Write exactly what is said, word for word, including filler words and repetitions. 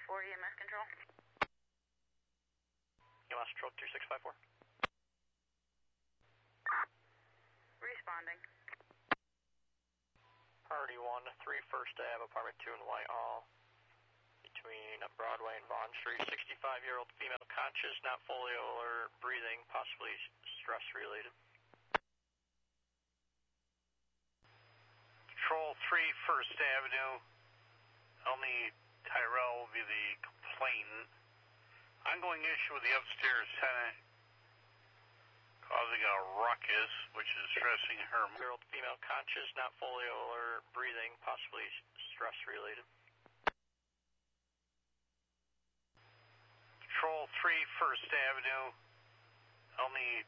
four, E M S control. E M S control three six five four. Responding. Priority one, three First Ave, apartment two in Whitehall. Between Broadway and Bond Street, sixty-five-year-old female conscious, not fully alert, breathing, possibly stress-related. Control three First Avenue. Only Tyrell will be the complainant. Ongoing issue with the upstairs tenant causing a ruckus, which is stressing her. Year-old female conscious, not fully alert, breathing, possibly stress-related. Control three First Avenue. Only